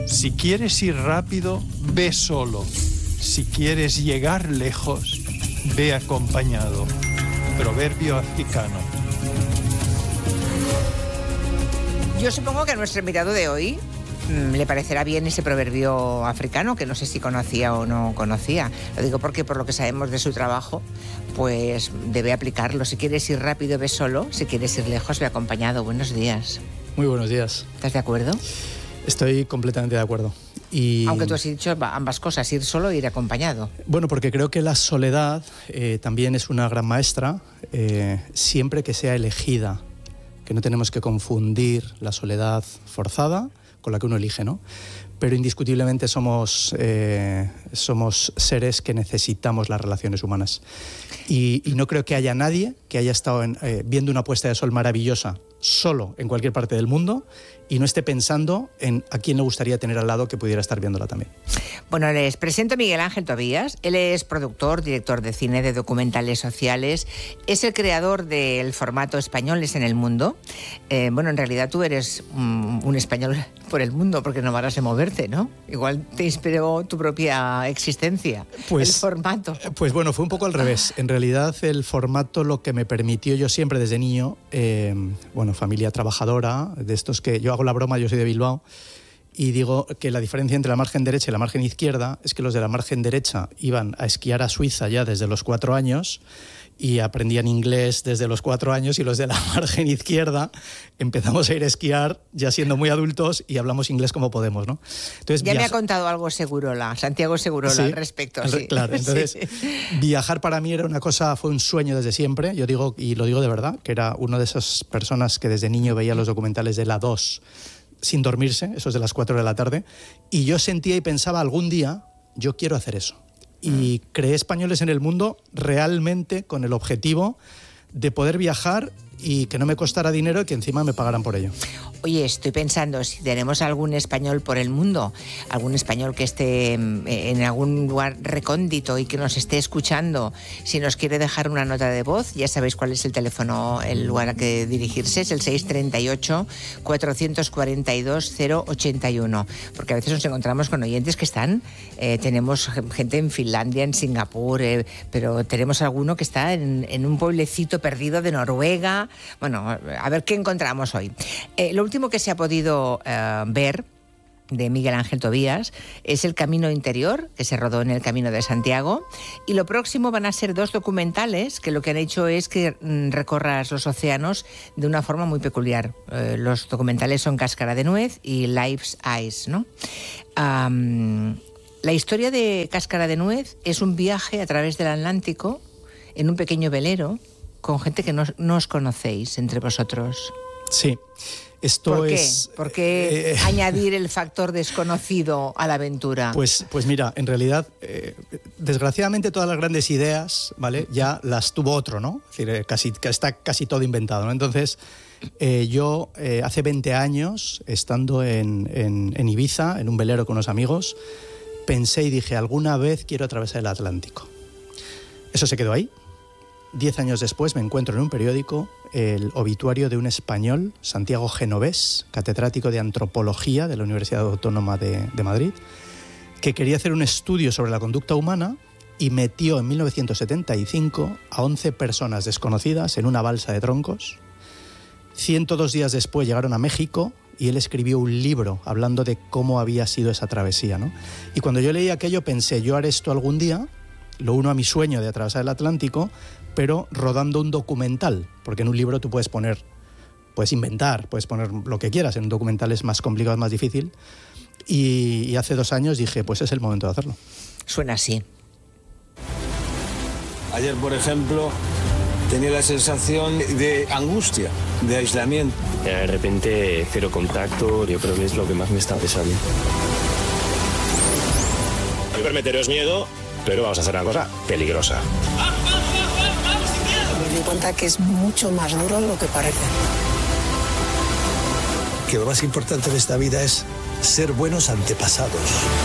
Si quieres ir rápido, ve solo. Si quieres llegar lejos, ve acompañado. Proverbio africano. Yo supongo que a nuestro invitado de hoy le parecerá bien ese proverbio africano, que no sé si conocía o no conocía. Lo digo porque por lo que sabemos de su trabajo, pues debe aplicarlo. Si quieres ir rápido, ve solo. Si quieres ir lejos, ve acompañado. Buenos días. Muy buenos días. ¿Estás de acuerdo? Estoy completamente de acuerdo. Aunque tú has dicho ambas cosas, ir solo e ir acompañado. Bueno, porque creo que la soledad también es una gran maestra, siempre que sea elegida, que no tenemos que confundir la soledad forzada con la que uno elige, ¿no? Pero indiscutiblemente somos seres que necesitamos las relaciones humanas. Y no creo que haya nadie que haya estado viendo una puesta de sol maravillosa solo en cualquier parte del mundo y no esté pensando en a quién le gustaría tener al lado que pudiera estar viéndola también. Bueno, les presento a Miguel Ángel Tobías. Él es productor, director de cine, de documentales sociales. Es el creador del formato Españoles en el Mundo. Bueno, en realidad tú eres un español por el mundo porque no paras de moverte, ¿no? Igual te inspiró tu propia existencia, el formato. Pues bueno, fue un poco al revés. En realidad el formato lo que me permitió yo siempre desde niño, bueno, familia trabajadora, de estos que yo hago la broma, yo soy de Bilbao, y digo que la diferencia entre la margen derecha y la margen izquierda es que los de la margen derecha iban a esquiar a Suiza ya desde los 4 años y aprendían inglés desde los 4 años, y los de la margen izquierda empezamos a ir a esquiar ya siendo muy adultos y hablamos inglés como podemos, ¿no? Entonces, ya me ha contado algo Santiago Segurola, sí, al respecto. Sí. Claro, entonces viajar para mí era una cosa, fue un sueño desde siempre. Yo digo, y lo digo de verdad, que era una de esas personas que desde niño veía los documentales de la 2 sin dormirse, esos de las 4 de la tarde, y yo sentía y pensaba, algún día yo quiero hacer eso. Y creé Españoles en el Mundo realmente con el objetivo de poder viajar y que no me costara dinero y que encima me pagaran por ello. Oye, estoy pensando, si tenemos algún español por el mundo, algún español que esté en algún lugar recóndito y que nos esté escuchando, si nos quiere dejar una nota de voz, ya sabéis cuál es el teléfono, el lugar a que dirigirse, es el 638-442-081, porque a veces nos encontramos con oyentes que están, tenemos gente en Finlandia, en Singapur, pero tenemos alguno que está en un pueblecito perdido de Noruega. Bueno, a ver qué encontramos hoy. Lo último que se ha podido ver de Miguel Ángel Tobías es El Camino Interior, que se rodó en el Camino de Santiago, y lo próximo van a ser 2 documentales que lo que han hecho es que recorras los océanos de una forma muy peculiar. Los documentales son Cáscara de Nuez y Life's Eyes, ¿no? La historia de Cáscara de Nuez es un viaje a través del Atlántico en un pequeño velero con gente que no os conocéis entre vosotros. Sí. Esto ¿Por qué? es... ¿Por qué añadir el factor desconocido a la aventura? Pues mira, en realidad, desgraciadamente todas las grandes ideas, ¿vale?, ya las tuvo otro, ¿no? Es decir, está casi todo inventado, ¿no? Entonces, yo hace 20 años, estando en Ibiza, en un velero con unos amigos, pensé y dije, alguna vez quiero atravesar el Atlántico. Eso se quedó ahí. 10 años después me encuentro en un periódico el obituario de un español, Santiago Genovés, catedrático de Antropología de la Universidad Autónoma de Madrid, que quería hacer un estudio sobre la conducta humana y metió en 1975 a 11 personas desconocidas en una balsa de troncos. 102 días después llegaron a México y él escribió un libro hablando de cómo había sido esa travesía, ¿no? Y cuando yo leí aquello pensé, yo haré esto algún día, lo uno a mi sueño de atravesar el Atlántico, pero rodando un documental, porque en un libro tú puedes inventar, puedes poner lo que quieras, en un documental es más complicado, es más difícil, y hace 2 años dije, pues es el momento de hacerlo. Suena así. Ayer, por ejemplo, tenía la sensación de angustia, de aislamiento. De repente, 0 contacto, yo creo que es lo que más me está pesando. No meteros miedo, pero vamos a hacer una cosa peligrosa. Me di cuenta que es mucho más duro de lo que parece. Que lo más importante de esta vida es ser buenos antepasados.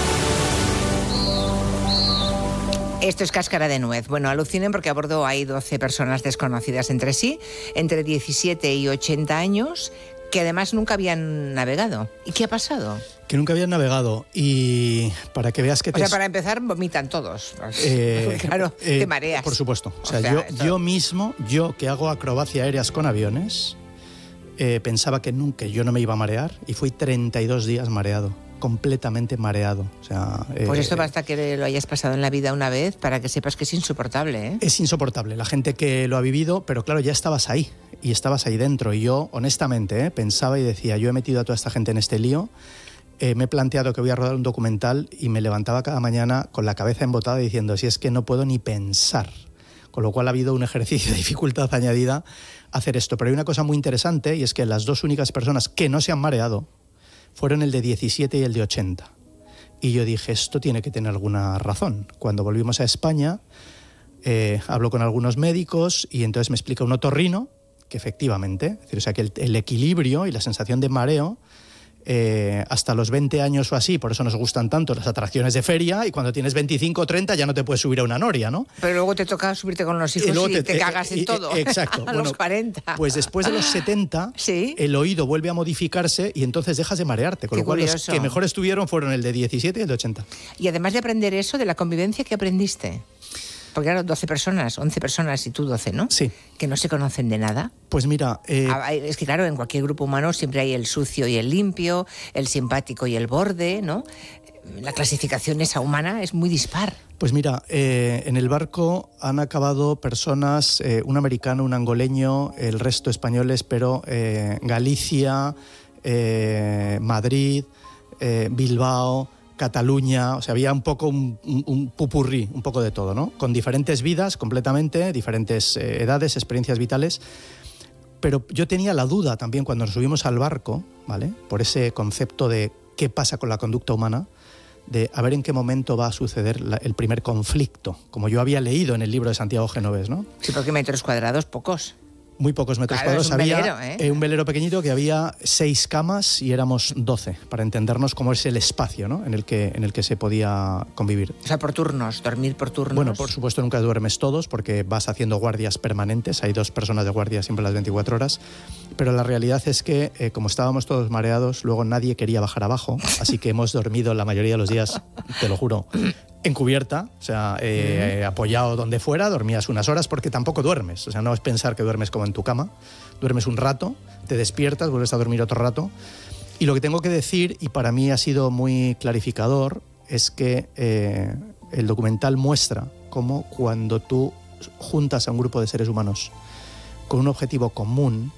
Esto es Cáscara de Nuez. Bueno, alucinen porque a bordo hay 12 personas desconocidas entre sí, entre 17 y 80 años, que además nunca habían navegado. ¿Y qué ha pasado? Que nunca habían navegado. Y para que veas que... O sea, para empezar, vomitan todos. Claro, te mareas. Por supuesto. O sea, yo mismo, yo que hago acrobacia aéreas con aviones, pensaba que nunca yo no me iba a marear y fui 32 días mareado. Completamente mareado. O sea, pues esto basta que lo hayas pasado en la vida una vez para que sepas que es insoportable, ¿eh? Es insoportable. La gente que lo ha vivido, pero claro, ya estabas ahí y estabas ahí dentro. Y yo, honestamente, pensaba y decía, yo he metido a toda esta gente en este lío, me he planteado que voy a rodar un documental y me levantaba cada mañana con la cabeza embotada diciendo, si es que no puedo ni pensar. Con lo cual ha habido un ejercicio de dificultad añadida hacer esto. Pero hay una cosa muy interesante y es que las dos únicas personas que no se han mareado fueron el de 17 y el de 80. Y yo dije, esto tiene que tener alguna razón. Cuando volvimos a España, hablo con algunos médicos y entonces me explica un otorrino que efectivamente, es decir, o sea, que el equilibrio y la sensación de mareo, hasta los 20 años o así, por eso nos gustan tanto las atracciones de feria, y cuando tienes 25 o 30 ya no te puedes subir a una noria, ¿no? Pero luego te toca subirte con los hijos y te cagas en todo. Exacto. A los 40. Pues después de los 70, ¿sí? El oído vuelve a modificarse y entonces dejas de marearte. Con lo cual los que mejor estuvieron fueron el de 17 y el de 80. Y además de aprender eso, de la convivencia, ¿qué aprendiste? Porque claro, 12 personas, 11 personas y tú 12, ¿no? Sí. Que no se conocen de nada. Pues mira... es que claro, en cualquier grupo humano siempre hay el sucio y el limpio, el simpático y el borde, ¿no? La clasificación esa humana es muy dispar. Pues mira, en el barco han acabado personas, un americano, un angoleño, el resto españoles, pero Galicia, Madrid, Bilbao, Cataluña, o sea, había un poco un pupurrí, un poco de todo, ¿no? Con diferentes vidas completamente, diferentes edades, experiencias vitales. Pero yo tenía la duda también cuando nos subimos al barco, ¿vale? Por ese concepto de qué pasa con la conducta humana, de a ver en qué momento va a suceder el primer conflicto, como yo había leído en el libro de Santiago Genovés, ¿no? Sí, porque metros cuadrados, pocos. Muy pocos metros cuadrados. Había un velero pequeñito que había 6 camas y éramos 12, para entendernos cómo es el espacio, ¿no? en el que se podía convivir. O sea, por turnos, dormir por turnos. Bueno, por supuesto nunca duermes todos porque vas haciendo guardias permanentes, hay 2 personas de guardia siempre las 24 horas, pero la realidad es que como estábamos todos mareados, luego nadie quería bajar abajo, así que hemos dormido la mayoría de los días, te lo juro, en cubierta, o sea, apoyado donde fuera, dormías unas horas porque tampoco duermes, o sea, no es pensar que duermes como en tu cama, duermes un rato, te despiertas, vuelves a dormir otro rato, y lo que tengo que decir, y para mí ha sido muy clarificador, es que el documental muestra cómo cuando tú juntas a un grupo de seres humanos con un objetivo común,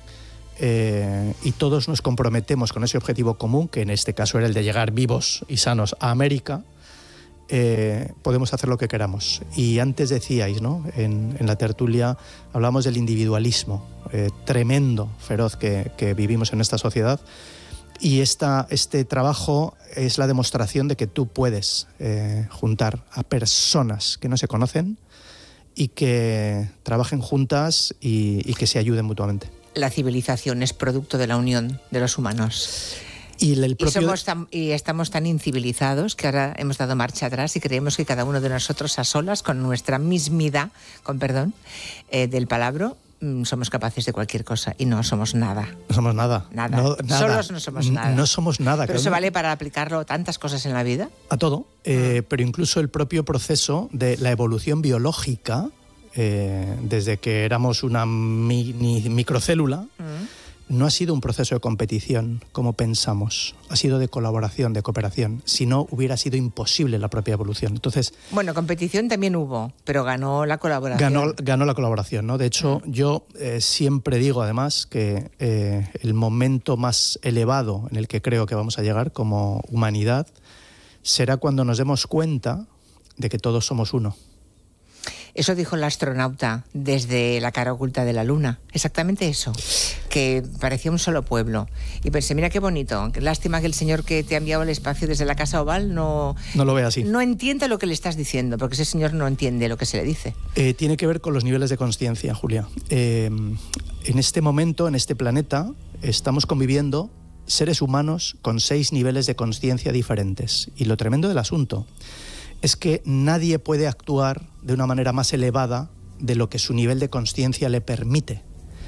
y todos nos comprometemos con ese objetivo común, que en este caso era el de llegar vivos y sanos a América, podemos hacer lo que queramos. Y antes decíais, ¿no? En la tertulia hablamos del individualismo tremendo, feroz que vivimos en esta sociedad, y este trabajo es la demostración de que tú puedes juntar a personas que no se conocen y que trabajen juntas y que se ayuden mutuamente. La civilización es producto de la unión de los humanos. Y estamos tan incivilizados que ahora hemos dado marcha atrás y creemos que cada uno de nosotros a solas, con nuestra mismidad, con perdón, del palabra, somos capaces de cualquier cosa y no somos nada. No somos nada. Nada. Nada. Solos no somos nada. No somos nada. Pero eso vale para aplicarlo a tantas cosas en la vida. A todo. Pero incluso el propio proceso de la evolución biológica, desde que éramos una microcélula, no ha sido un proceso de competición como pensamos, ha sido de colaboración, de cooperación. Si no, hubiera sido imposible la propia evolución. Entonces, bueno, competición también hubo, pero ganó la colaboración. Ganó la colaboración, ¿no? De hecho, yo siempre digo además que el momento más elevado en el que creo que vamos a llegar como humanidad será cuando nos demos cuenta de que todos somos uno. Eso dijo el astronauta desde la cara oculta de la Luna. Exactamente eso. Que parecía un solo pueblo. Y pensé, mira qué bonito. Lástima que el señor que te ha enviado al espacio desde la Casa Oval no lo ve así. No entiende lo que le estás diciendo, porque ese señor no entiende lo que se le dice. Tiene que ver con los niveles de consciencia, Julia. En este momento, en este planeta, estamos conviviendo seres humanos con 6 niveles de consciencia diferentes. Y lo tremendo del asunto es que nadie puede actuar de una manera más elevada de lo que su nivel de consciencia le permite.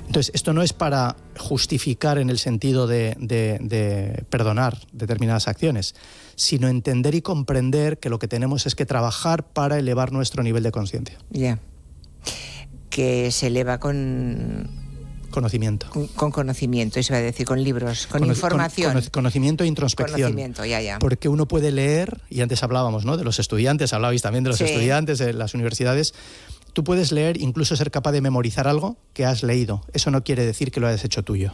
Entonces, esto no es para justificar en el sentido de perdonar determinadas acciones, sino entender y comprender que lo que tenemos es que trabajar para elevar nuestro nivel de conciencia. Ya. Que se eleva con conocimiento. Con conocimiento, eso iba a decir, con libros, con información. Conocimiento e introspección. Conocimiento, ya. Porque uno puede leer, y antes hablábamos, ¿no?, de los estudiantes, hablabais también de los estudiantes de las universidades. Tú puedes leer, incluso ser capaz de memorizar algo que has leído. Eso no quiere decir que lo hayas hecho tuyo.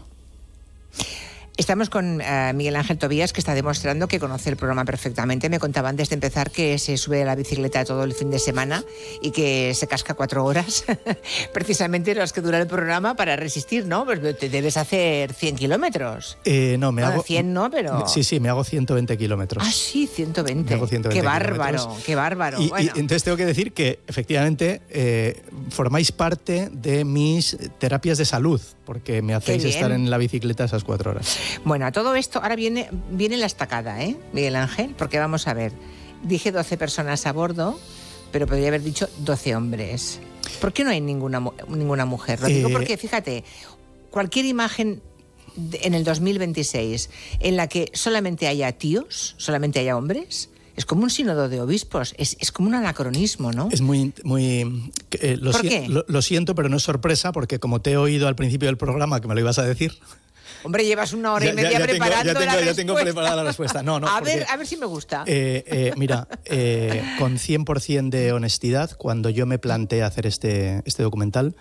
Estamos con Miguel Ángel Tobías, que está demostrando que conoce el programa perfectamente. Me contaba antes de empezar que se sube a la bicicleta todo el fin de semana y que se casca 4 horas, precisamente las que dura el programa, para resistir, ¿no? Pues te debes hacer 100 kilómetros. No, me hago... 100 no, pero... Sí, me hago 120 kilómetros. Ah, sí, 120. Me hago 120 qué bárbaro, kilómetros. qué bárbaro. Y bueno. entonces tengo que decir que, efectivamente, formáis parte de mis terapias de salud, porque me hacéis estar en la bicicleta esas 4 horas. Bueno, a todo esto, ahora viene la estacada, Miguel Ángel, porque vamos a ver, dije 12 personas a bordo, pero podría haber dicho 12 hombres. ¿Por qué no hay ninguna mujer? Lo digo porque, fíjate, cualquier imagen en el 2026 en la que solamente haya tíos, solamente haya hombres, es como un sínodo de obispos, es como un anacronismo, ¿no? Es muy ¿Por qué? Lo siento, pero no es sorpresa, porque como te he oído al principio del programa que me lo ibas a decir... Hombre, llevas 1 hora y media preparando la respuesta. Ya tengo preparada la respuesta. No, a ver si me gusta. Mira, con 100% de honestidad, cuando yo me planteé hacer este documental,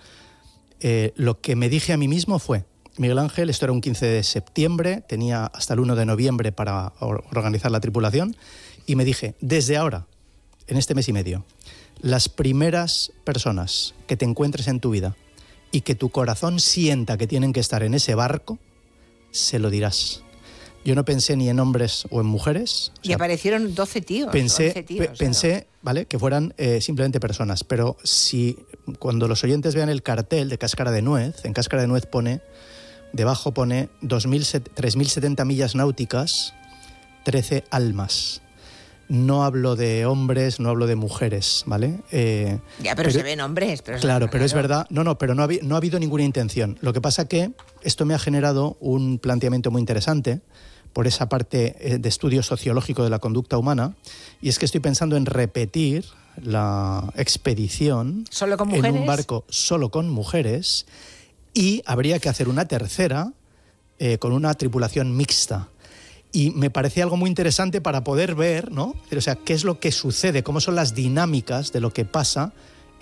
lo que me dije a mí mismo fue: Miguel Ángel, esto era un 15 de septiembre, tenía hasta el 1 de noviembre para organizar la tripulación, y me dije, desde ahora, en este mes y medio, las primeras personas que te encuentres en tu vida y que tu corazón sienta que tienen que estar en ese barco, se lo dirás. Yo no pensé ni en hombres o en mujeres. Y aparecieron 12 tíos. Pensé, ¿vale?, que fueran simplemente personas. Pero si cuando los oyentes vean el cartel de Cáscara de Nuez, en Cáscara de Nuez debajo pone 3.070 millas náuticas, 13 almas. No hablo de hombres, no hablo de mujeres, ¿vale? Pero se ven hombres. Pero es verdad. Pero no ha habido ninguna intención. Lo que pasa que esto me ha generado un planteamiento muy interesante por esa parte de estudio sociológico de la conducta humana, y es que estoy pensando en repetir la expedición ¿Solo con mujeres? En un barco solo con mujeres, y habría que hacer una tercera con una tripulación mixta. Y me parece algo muy interesante para poder ver, ¿no?, o sea, qué es lo que sucede, cómo son las dinámicas de lo que pasa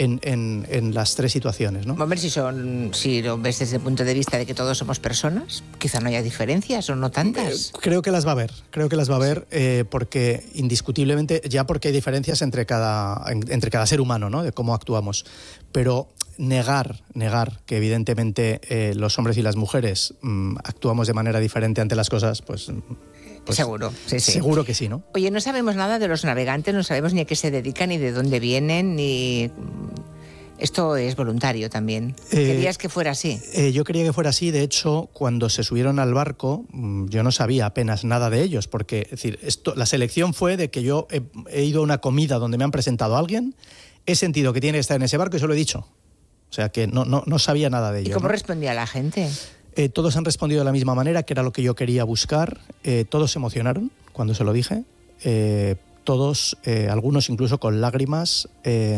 en las 3 situaciones, ¿no? Hombre, si lo ves desde el punto de vista de que todos somos personas, quizá no haya diferencias o no tantas. Creo que las va a haber, porque indiscutiblemente, ya porque hay diferencias entre cada ser humano, ¿no?, de cómo actuamos. Pero negar que evidentemente los hombres y las mujeres actuamos de manera diferente ante las cosas, pues seguro, sí. Seguro que sí, ¿no? Oye, no sabemos nada de los navegantes, no sabemos ni a qué se dedican, ni de dónde vienen, ni... Esto es voluntario también. ¿Querías que fuera así? Yo quería que fuera así. De hecho, cuando se subieron al barco, yo no sabía apenas nada de ellos, porque, es decir, la selección fue de que yo he ido a una comida donde me han presentado a alguien, he sentido que tiene que estar en ese barco y se lo he dicho. O sea, que no sabía nada de ellos. ¿Y cómo respondía la gente? Todos han respondido de la misma manera, que era lo que yo quería buscar. Todos se emocionaron cuando se lo dije. Todos, algunos incluso con lágrimas.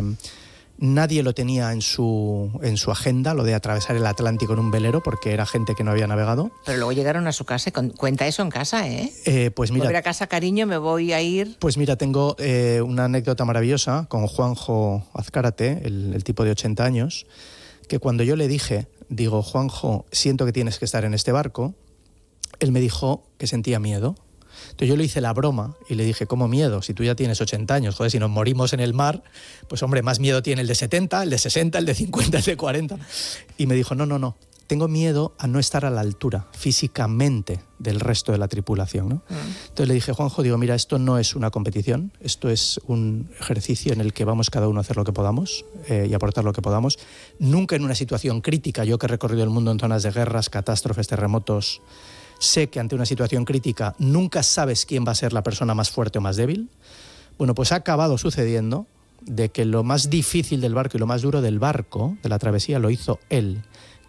Nadie lo tenía en su agenda, lo de atravesar el Atlántico en un velero, porque era gente que no había navegado. Pero luego llegaron a su casa. Cuenta eso en casa, pues mira, voy a casa, cariño, me voy a ir. Pues mira, tengo una anécdota maravillosa con Juanjo Azcárate, el tipo de 80 años, que cuando yo le dije, digo, Juanjo, siento que tienes que estar en este barco, él me dijo que sentía miedo. Entonces yo le hice la broma y le dije, ¿cómo miedo? Si tú ya tienes 80 años, joder, si nos morimos en el mar, pues hombre, más miedo tiene el de 70, el de 60, el de 50, el de 40. Y me dijo, no, tengo miedo a no estar a la altura físicamente del resto de la tripulación, ¿no? Entonces le dije, Juanjo, digo, mira, esto no es una competición, esto es un ejercicio en el que vamos cada uno a hacer lo que podamos y aportar lo que podamos. Nunca en una situación crítica, yo que he recorrido el mundo en zonas de guerras, catástrofes, terremotos, sé que ante una situación crítica nunca sabes quién va a ser la persona más fuerte o más débil. Bueno, pues ha acabado sucediendo de que lo más difícil del barco y lo más duro del barco, de la travesía, lo hizo él,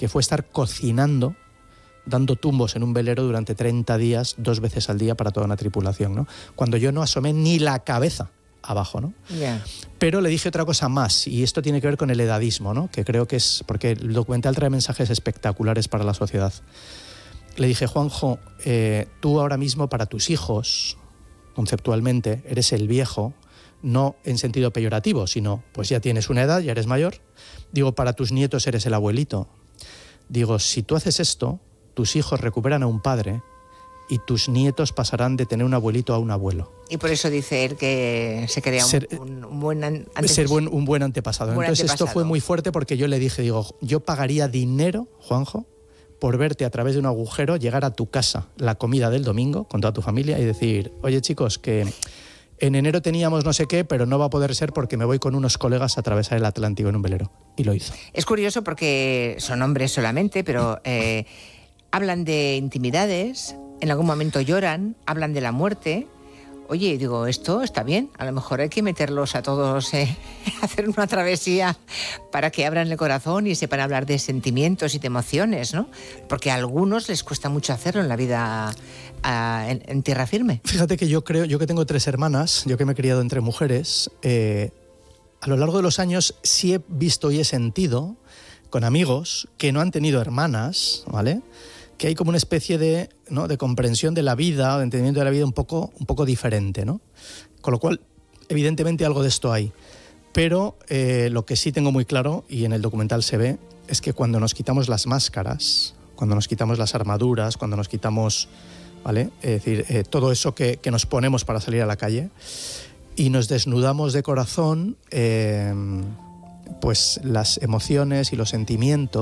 que fue estar cocinando, dando tumbos en un velero durante 30 días, 2 veces al día para toda una tripulación, ¿no? Cuando yo no asomé ni la cabeza abajo, ¿no? Yeah. Pero le dije otra cosa más, y esto tiene que ver con el edadismo, ¿no? Que creo que es porque el documental trae mensajes espectaculares para la sociedad. Le dije, Juanjo, tú ahora mismo para tus hijos, conceptualmente, eres el viejo, no en sentido peyorativo, sino pues ya tienes una edad, ya eres mayor. Digo, para tus nietos eres el abuelito. Digo, si tú haces esto, tus hijos recuperan a un padre y tus nietos pasarán de tener un abuelito a un abuelo. Y por eso dice él que se crea un buen antepasado. Un buen antepasado. Entonces esto fue muy fuerte porque yo le dije, digo, yo pagaría dinero, Juanjo, por verte a través de un agujero, llegar a tu casa la comida del domingo con toda tu familia y decir, oye chicos, que en enero teníamos no sé qué, pero no va a poder ser porque me voy con unos colegas a atravesar el Atlántico en un velero. Y lo hizo. Es curioso porque son hombres solamente, pero hablan de intimidades, en algún momento lloran, hablan de la muerte. Oye, digo, esto está bien, a lo mejor hay que meterlos a todos, hacer una travesía para que abran el corazón y sepan hablar de sentimientos y de emociones, ¿no? Porque a algunos les cuesta mucho hacerlo en la vida en tierra firme. Fíjate que yo que tengo 3 hermanas, yo que me he criado entre mujeres, a lo largo de los años sí he visto y he sentido con amigos que no han tenido hermanas, ¿vale?, que hay como una especie de, ¿no?, de comprensión de la vida, de entendimiento de la vida un poco diferente, ¿no? Con lo cual, evidentemente algo de esto hay. Pero lo que sí tengo muy claro, y en el documental se ve, es que cuando nos quitamos las máscaras, cuando nos quitamos las armaduras, cuando nos quitamos, ¿vale?, es decir, todo eso que nos ponemos para salir a la calle y nos desnudamos de corazón, pues las emociones y los sentimientos